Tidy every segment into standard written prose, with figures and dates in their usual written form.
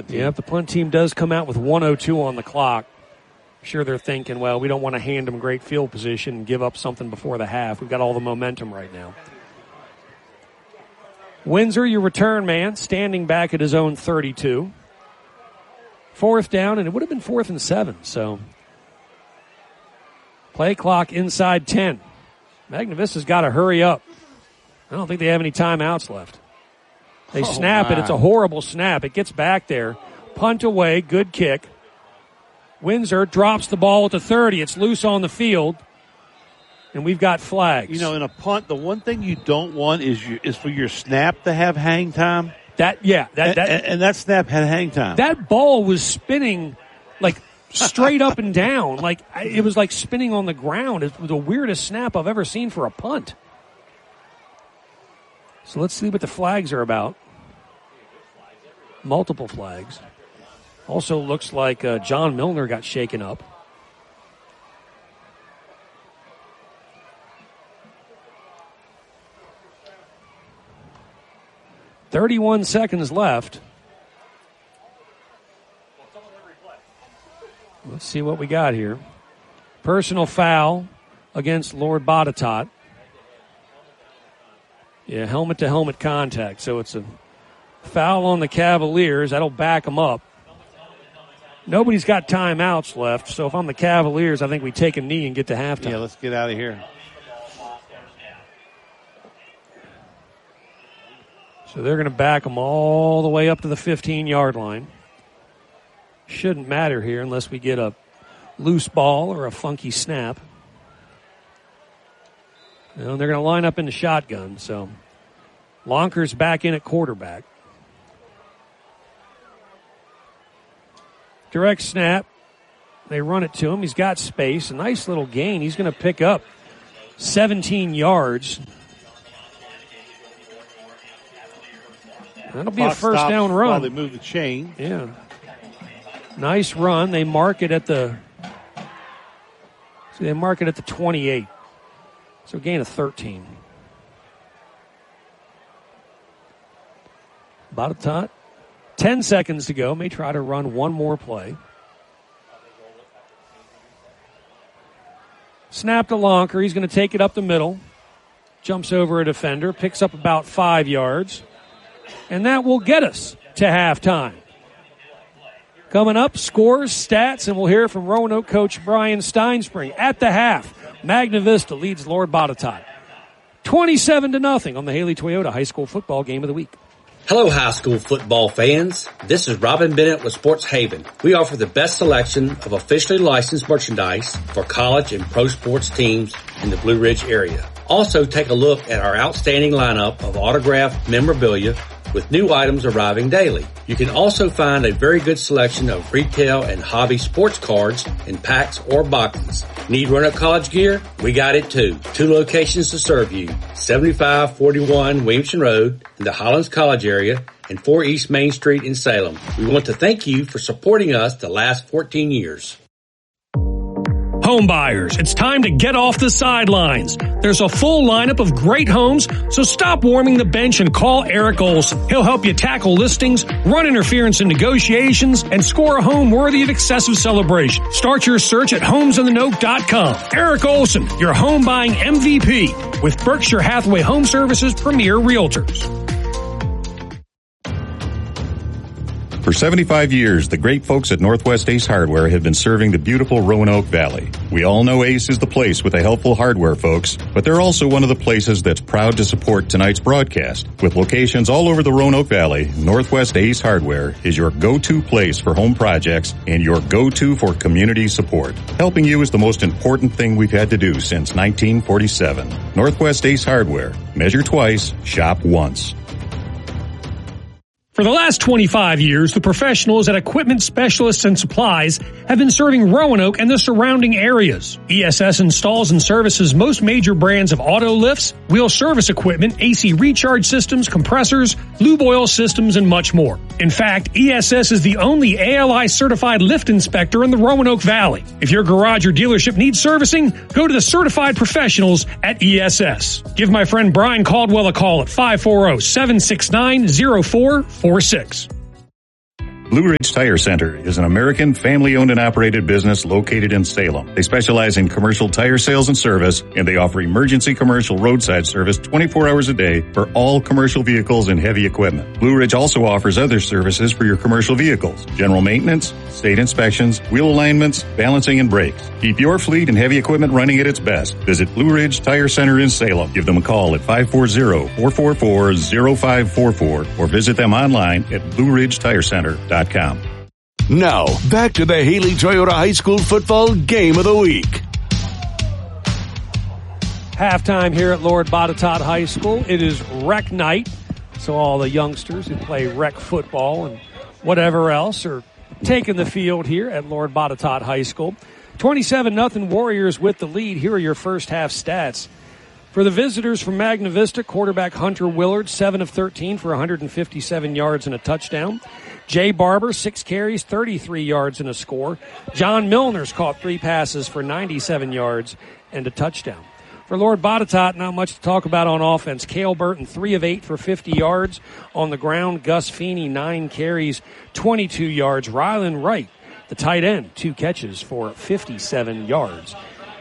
punt team. Yeah, if the punt team does come out with 1:02 on the clock, sure they're thinking, well, we don't want to hand them great field position and give up something before the half. We've got all the momentum right now. Windsor, your return man, standing back at his own 32. 4th down, and it would have been 4th and 7, so play clock inside 10. Magna Vista's got to hurry up. I don't think they have any timeouts left. They snap it. It's a horrible snap. It gets back there. Punt away. Good kick. Windsor drops the ball at the 30. It's loose on the field. And we've got flags. You know, in a punt, the one thing you don't want is for your snap to have hang time. And that snap had hang time. That ball was spinning like straight up and down. Like it was like spinning on the ground. It was the weirdest snap I've ever seen for a punt. So let's see what the flags are about. Multiple flags. Also looks like John Milner got shaken up. .31 seconds left. Let's see what we got here. Personal foul against Lord Botetourt. Yeah, helmet-to-helmet contact. So it's a foul on the Cavaliers. That'll back them up. Nobody's got timeouts left, so if I'm the Cavaliers, I think we take a knee and get to halftime. Yeah, let's get out of here. So they're going to back them all the way up to the 15-yard line. Shouldn't matter here unless we get a loose ball or a funky snap. And they're going to line up in the shotgun. So Lonker's back in at quarterback. Direct snap. They run it to him. He's got space. A nice little gain. He's going to pick up 17 yards. That'll be a first down run. While they move the chain. Yeah. Nice run. They mark it at the 28. So gain of 13. Botetourt. 10 seconds to go. May try to run one more play. Snap to Lonker. He's going to take it up the middle. Jumps over a defender. Picks up about 5 yards. And that will get us to halftime. Coming up, scores, stats, and we'll hear from Roanoke coach Brian Steinspring. At the half, Magna Vista leads Lord Botetourt 27-0 on the Haley Toyota High School Football Game of the Week. Hello, high school football fans. This is Robin Bennett with Sports Haven. We offer the best selection of officially licensed merchandise for college and pro sports teams in the Blue Ridge area. Also, take a look at our outstanding lineup of autographed memorabilia with new items arriving daily. You can also find a very good selection of retail and hobby sports cards in packs or boxes. Need Roanoke College gear? We got it too. 2 locations to serve you. 7541 Williamson Road in the Highlands College area and 4 East Main Street in Salem. We want to thank you for supporting us the last 14 years. Home buyers, it's time to get off the sidelines. There's a full lineup of great homes, so stop warming the bench and call Eric Olson. He'll help you tackle listings, run interference in negotiations, and score a home worthy of excessive celebration. Start your search at homesonthenoke.com. Eric Olson, your home buying MVP with Berkshire Hathaway Home Services Premier Realtors. For 75 years, the great folks at Northwest Ace Hardware have been serving the beautiful Roanoke Valley. We all know Ace is the place with the helpful hardware, folks, but they're also one of the places that's proud to support tonight's broadcast. With locations all over the Roanoke Valley, Northwest Ace Hardware is your go-to place for home projects and your go-to for community support. Helping you is the most important thing we've had to do since 1947. Northwest Ace Hardware. Measure twice, shop once. For the last 25 years, the professionals at Equipment Specialists and Supplies have been serving Roanoke and the surrounding areas. ESS installs and services most major brands of auto lifts, wheel service equipment, AC recharge systems, compressors, lube oil systems, and much more. In fact, ESS is the only ALI certified lift inspector in the Roanoke Valley. If your garage or dealership needs servicing, go to the certified professionals at ESS. Give my friend Brian Caldwell a call at 540-769-0446. Blue Ridge Tire Center is an American family-owned and operated business located in Salem. They specialize in commercial tire sales and service, and they offer emergency commercial roadside service 24 hours a day for all commercial vehicles and heavy equipment. Blue Ridge also offers other services for your commercial vehicles: general maintenance, state inspections, wheel alignments, balancing, and brakes. Keep your fleet and heavy equipment running at its best. Visit Blue Ridge Tire Center in Salem. Give them a call at 540-444-0544 or visit them online at BlueRidgeTireCenter.com. Now, back to the Haley Toyota High School Football Game of the Week. Halftime here at Lord Botetourt High School. It is rec night, so all the youngsters who play rec football and whatever else are taking the field here at Lord Botetourt High School. 27-0 Warriors with the lead. Here are your first half stats. For the visitors from Magna Vista, quarterback Hunter Willard, 7 of 13 for 157 yards and a touchdown. Jay Barber, 6 carries, 33 yards and a score. John Milner's caught 3 passes for 97 yards and a touchdown. For Lord Botetourt, not much to talk about on offense. Cale Burton, 3 of 8 for 50 yards. On the ground, Gus Feeney, 9 carries, 22 yards. Rylan Wright, the tight end, 2 catches for 57 yards.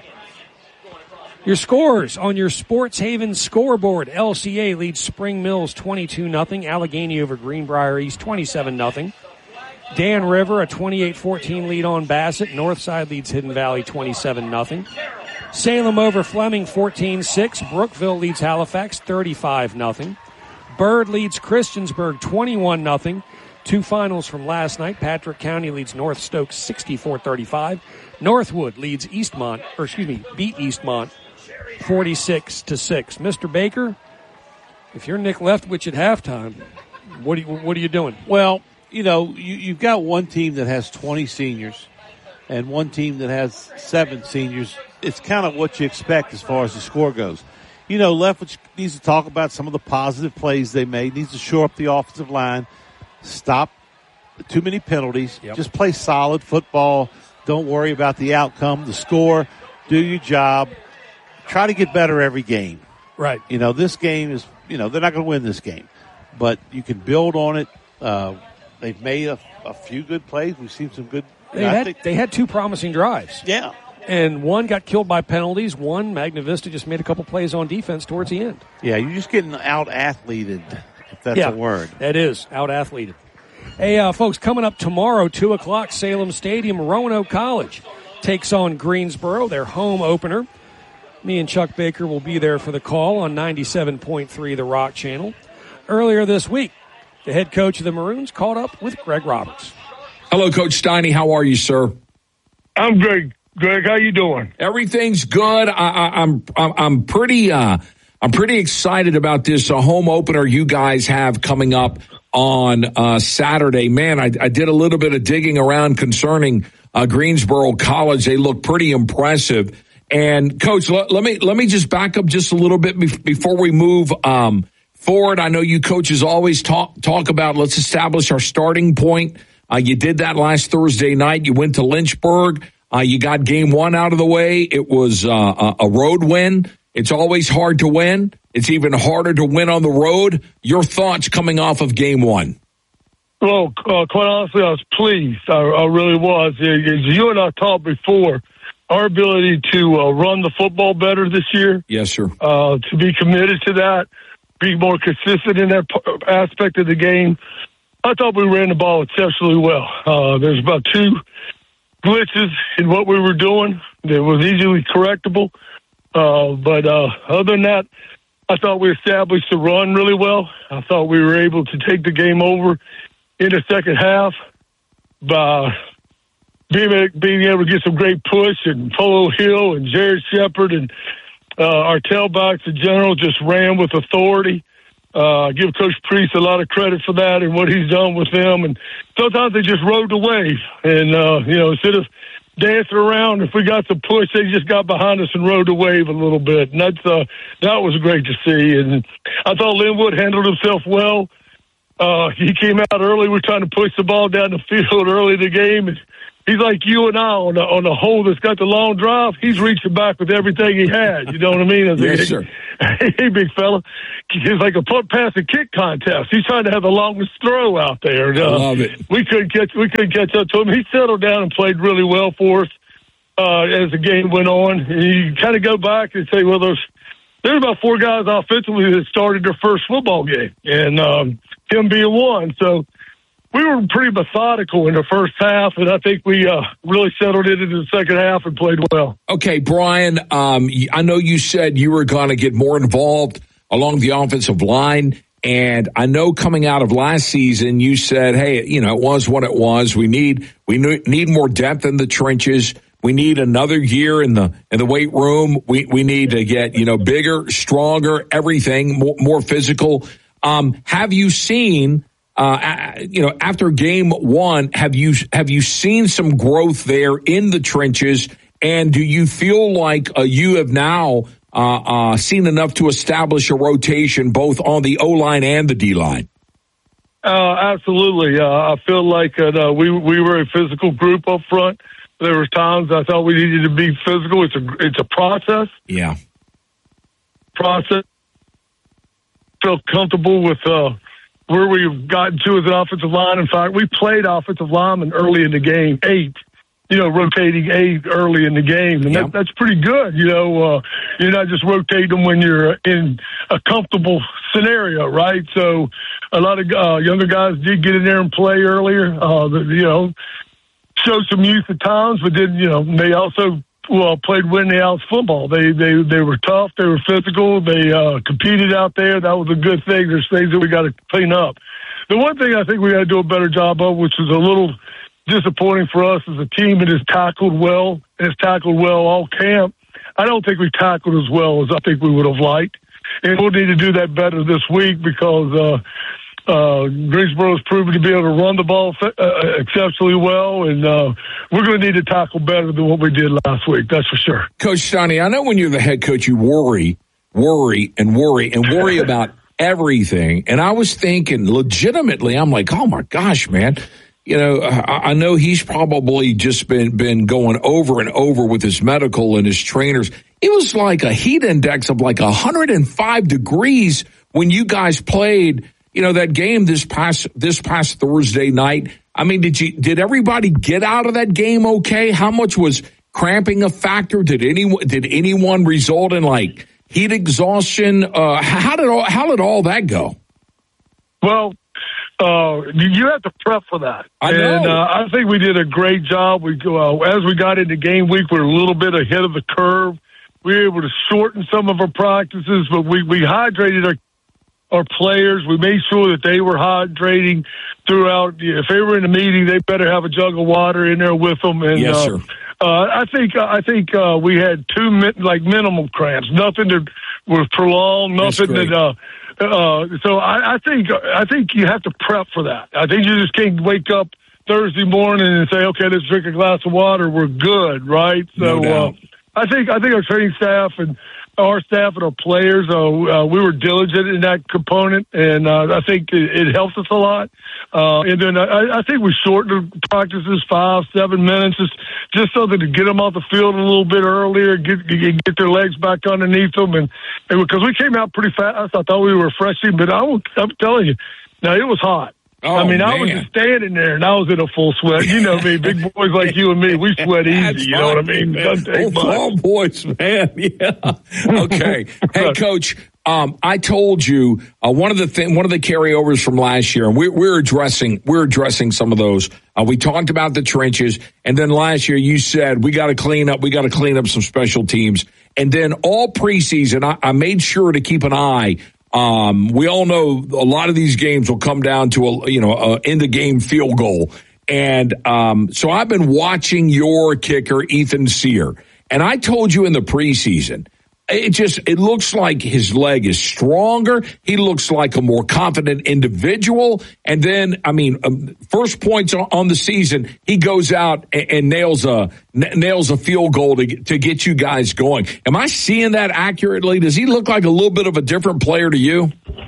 Your scores on your Sports Haven scoreboard. LCA leads Spring Mills 22-0. Allegheny over Greenbrier East 27-0. Dan River a 28-14 lead on Bassett. Northside leads Hidden Valley 27-0. Salem over Fleming 14-6. Brookville leads Halifax 35-0. Byrd leads Christiansburg 21-0. 2 finals from last night. Patrick County leads North Stokes 64-35. Northwood leads beat Eastmont 46-6. Mr. Baker, if you're Nick Leftwich at halftime, what are you doing? Well, you've got one team that has 20 seniors and one team that has 7 seniors. It's kind of what you expect as far as the score goes. Leftwich needs to talk about some of the positive plays they made, needs to shore up the offensive line, stop too many penalties, Just play solid football. Don't worry about the outcome, the score. Do your job. Try to get better every game. Right. This game is, they're not going to win this game. But you can build on it. They've made a few good plays. We've seen some good. They had 2 promising drives. Yeah. And one got killed by penalties. One, Magna Vista just made a couple plays on defense towards the end. Yeah, you're just getting out-athleted, if that's a word. That is, out-athleted. Hey, folks, coming up tomorrow, 2 o'clock, Salem Stadium, Roanoke College takes on Greensboro, their home opener. Me and Chuck Baker will be there for the call on 97.3 The Rock Channel. Earlier this week, the head coach of the Maroons caught up with Greg Roberts. Hello, Coach Steiny. How are you, sir? I'm great, Greg. How you doing? Everything's good. I'm pretty excited about this home opener you guys have coming up on Saturday. Man, I did a little bit of digging around concerning Greensboro College. They look pretty impressive. And Coach, let me just back up just a little bit before we move forward. I know you coaches always talk about let's establish our starting point. You did that last Thursday night. You went to Lynchburg. You got game 1 out of the way. It was a road win. It's always hard to win. It's even harder to win on the road. Your thoughts coming off of game 1? Well, quite honestly, I was pleased. I really was. As you and I talked before, our ability to run the football better this year. Yes, sir. To be committed to that, be more consistent in that aspect of the game. I thought we ran the ball exceptionally well. There's about 2 glitches in what we were doing that was easily correctable. But other than that, I thought we established the run really well. I thought we were able to take the game over in the second half by being able to get some great push, and Polo Hill and Jared Shepard and our tailbacks in general just ran with authority. Give Coach Priest a lot of credit for that and what he's done with them. And sometimes they just rode the wave. And, instead of dancing around, if we got some push, they just got behind us and rode the wave a little bit. And that was great to see. And I thought Linwood handled himself well. He came out early. We're trying to push the ball down the field early in the game, and he's like you and I on the hole that's got the long drive. He's reaching back with everything he had. You know what I mean? Yes, sir. Hey, big fella. It's like a punt, pass, and kick contest. He's trying to have the longest throw out there. I love it. We couldn't catch up to him. He settled down and played really well for us as the game went on. And you kind of go back and say, well, there's about 4 guys offensively that started their first football game, and him being one. So we were pretty methodical in the first half, and I think we really settled it into the second half and played well. Okay, Brian, I know you said you were going to get more involved along the offensive line, and I know coming out of last season you said, hey, it was what it was. We need more depth in the trenches. We need another year in the weight room. We need to get bigger, stronger, everything more physical. Have you seen after game one? Have you seen some growth there in the trenches? And do you feel like you have now seen enough to establish a rotation both on the O-line and the D-line? Absolutely. I feel like we were a physical group up front. There were times I thought we needed to be physical. It's a process. Yeah. Process. Feel comfortable with where we've gotten to as an offensive line. In fact, we played offensive linemen early in the game, 8. Rotating 8 early in the game, and that's pretty good. You're not just rotating them when you're in a comfortable scenario, right? So a lot of younger guys did get in there and play earlier. Showed some youth at times, but then they also played win the outs football. They were tough, they were physical, they competed out there. That was a good thing. There's things that we got to clean up. The one thing I think we got to do a better job of, which was a little disappointing for us as a team, it has tackled well all camp. I don't think we tackled as well as I think we would have liked, and we'll need to do that better this week because Greensboro has proven to be able to run the ball exceptionally well, and we're going to need to tackle better than what we did last week. That's for sure. Coach Stoney, I know when you're the head coach, you worry about everything. And I was thinking legitimately, I'm like, oh my gosh, man. I know he's probably just been going over and over with his medical and his trainers. It was like a heat index of like 105 degrees when you guys played that game this past Thursday night. I mean, did everybody get out of that game okay? How much was cramping a factor? Did anyone result in like heat exhaustion? How did all that go? Well, you have to prep for that. I know. And I think we did a great job. As we got into game week, we were a little bit ahead of the curve. We were able to shorten some of our practices, but we hydrated our players. We made sure that they were hydrating throughout. If they were in a meeting, they better have a jug of water in there with them. And yes, sir. I think we had 2 minimal cramps. Nothing that was prolonged. Nothing that. So I think you have to prep for that. I think you just can't wake up Thursday morning and say, okay, let's drink a glass of water. We're good, right? So no I think our training staff and our staff and our players, we were diligent in that component, and I think it helps us a lot. And then I think we shortened the practices 5-7 minutes just so that to get them off the field a little bit earlier, get their legs back underneath them, and because we came out pretty fast, I thought we were refreshing, but I'm telling you, now it was hot. Oh, I mean, man. I was just standing there, and I was in a full sweat. You know me, big boys like you and me, we sweat easy. You know what I mean? Oh, boys, man. Yeah. Okay. Hey, Coach. I told you one of the carryovers from last year, and we're addressing some of those. We talked about the trenches, and then last year you said we got to clean up some special teams, and then all preseason I made sure to keep an eye. We all know a lot of these games will come down to a end of game field goal, and so I've been watching your kicker Ethan Sear, and I told you in the preseason. It looks like his leg is stronger. He looks like a more confident individual. And then, first points on the season, he goes out and nails a field goal to get you guys going. Am I seeing that accurately? Does he look like a little bit of a different player to you?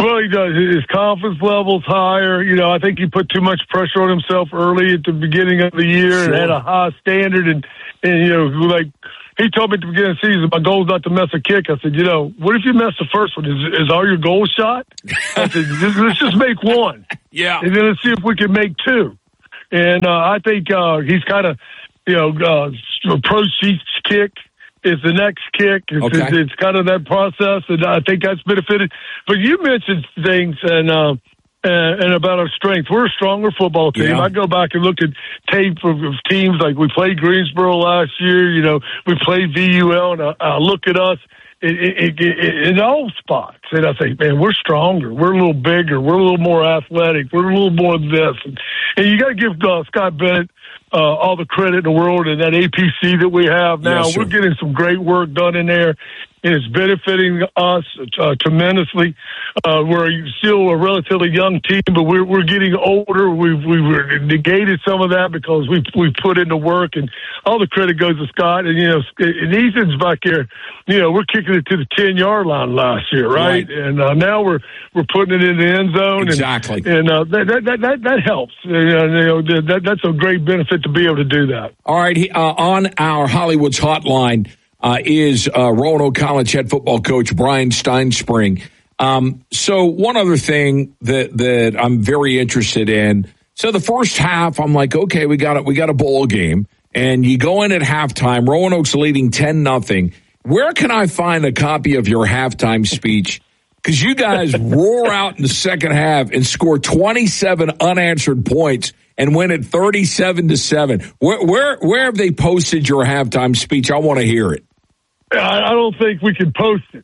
Well, he does. His confidence level's higher. You know, I think he put too much pressure on himself early at the beginning of the year and had a high standard. And you know, like he told me at the beginning of the season, my goal is not to miss a kick. I said, you know, what if you miss the first one? Is all your goal shot? I said, let's just make one. Yeah. And then let's see if we can make two. And I think he's kind of, you know, approach each kick is the next kick. It's kind of that process, and I think that's benefited. But you mentioned things and about our strength. We're a stronger football team. Yeah. I go back and look at tape of teams like we played Greensboro last year. You know, we played VUL, and I look at us in all spots, and I think, man, we're stronger. We're a little bigger. We're a little more athletic. We're a little more this. And you got to give Scott Bennett all the credit in the world, and that APC that we have now. Yes, we're getting some great work done in there, and it's benefiting us tremendously. We're still a relatively young team, but we're getting older. We've negated some of that because we put in the work, and all the credit goes to Scott. And, you know, and Ethan's back there. You know, we're kicking it to the 10-yard line last year, right? And now we're putting it in the end zone. Exactly. And that helps. You know, that's a great benefit to be able to do that. All right. On our Hollywood's hotline is Roanoke College head football coach Brian Steinspring. So one other thing that I'm very interested in. So the first half, I'm like, okay, we got a bowl game, and you go in at halftime. Roanoke's leading 10-0. Where can I find a copy of your halftime speech? Because you guys roar out in the second half and score 27 unanswered points and win it 37-7. Where have they posted your halftime speech? I want to hear it. I don't think we can post it.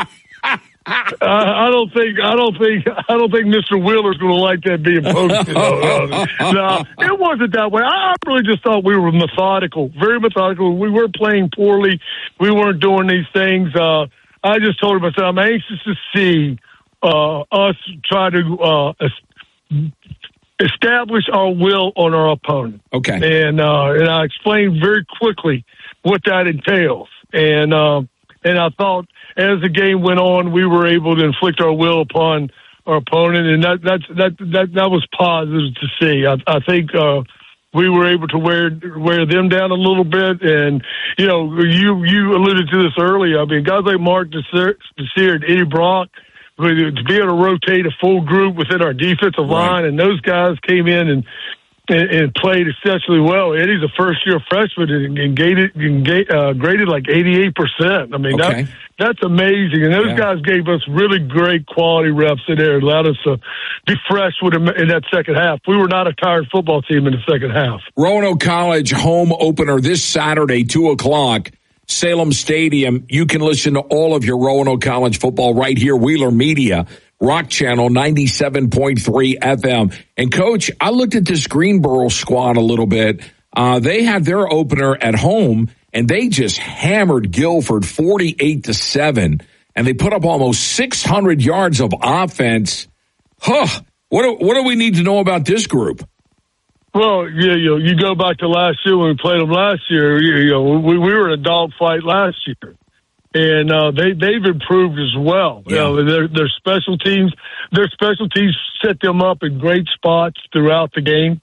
I don't think Mr. Wheeler's going to like that being posted. No, it wasn't that way. I really just thought we were methodical, very methodical. We weren't playing poorly. We weren't doing these things. I just told him, I said, I'm anxious to see us try to establish our will on our opponent. Okay. And I explained very quickly what that entails. And I thought as the game went on, we were able to inflict our will upon our opponent, and that was positive to see. I think we were able to wear them down a little bit, and you know, you alluded to this earlier. I mean, guys like Mark Desir and Eddie Brock, to be able to rotate a full group within our defensive line, and those guys came in and played exceptionally well. Eddie's a first-year freshman and graded like 88%. I mean, that's amazing. And those guys gave us really great quality reps in there and allowed us to be fresh with them in that second half. We were not a tired football team in the second half. Roanoke College home opener this Saturday, 2:00, Salem Stadium. You can listen to all of your Roanoke College football right here, Wheeler Media. Rock Channel 97.3 FM. And, Coach, I looked at this Greenboro squad a little bit. They had their opener at home, and they just hammered Guilford 48-7, and they put up almost 600 yards of offense. What do we need to know about this group? Well, you go back to last year when we played them last year. We were in a dogfight last year. And they've improved as well. Yeah. You know, their special teams set them up in great spots throughout the game.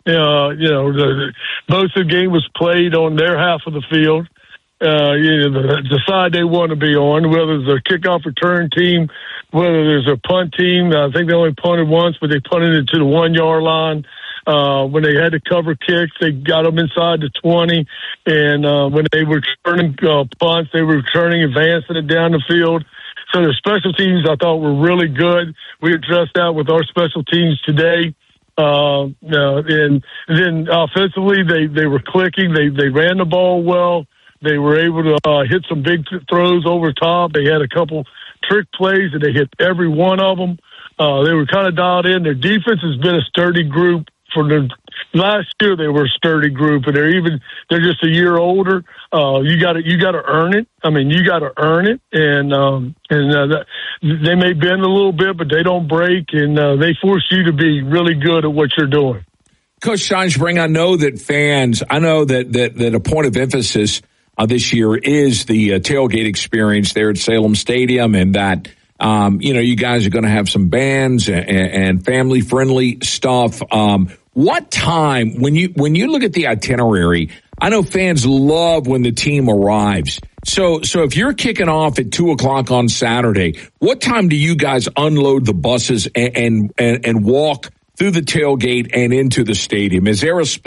Most of the game was played on their half of the field. The side they want to be on, whether it's a kickoff return team, whether there's a punt team. I think they only punted once, but they punted it to the 1-yard line. When they had to cover kicks, they got them inside the 20. And when they were returning punts, they were returning, advancing it down the field. So their special teams, I thought, were really good. We addressed that with our special teams today. And then offensively, they were clicking. They ran the ball well. They were able to hit some big throws over top. They had a couple trick plays, and they hit every one of them. They were kind of dialed in. Their defense has been a sturdy group. For the last year, they were a sturdy group, and they're just a year older. You got to earn it. I mean, you got to earn it, and they may bend a little bit, but they don't break, and they force you to be really good at what you're doing. Coach Steinspring, I know that a point of emphasis this year is the tailgate experience there at Salem Stadium, and that You guys are going to have some bands and family friendly stuff. What time, when you look at the itinerary, I know fans love when the team arrives. So if you're kicking off at 2:00 on Saturday, what time do you guys unload the buses and walk through the tailgate and into the stadium? Is there a